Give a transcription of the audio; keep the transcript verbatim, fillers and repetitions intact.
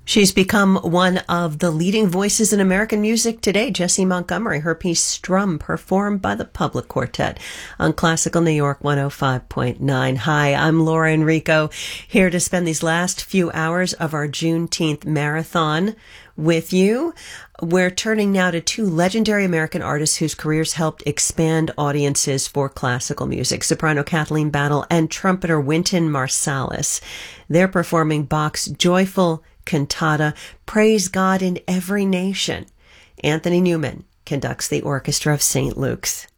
She's become one of the leading voices in American music today. Jessie Montgomery, her piece Strum, performed by the Public Quartet on Classical New York one oh five point nine. Hi, I'm Laura Enrico, here to spend these last few hours of our Juneteenth marathon with you. We're turning now to two legendary American artists whose careers helped expand audiences for classical music, soprano Kathleen Battle and trumpeter Wynton Marsalis. They're performing Bach's joyful cantata, Praise God in Every Nation. Anthony Newman conducts the Orchestra of Saint Luke's.